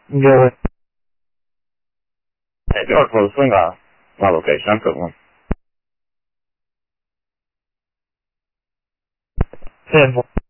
Good. Hey, George, for the swing off. My location, I'm putting one. 10-4.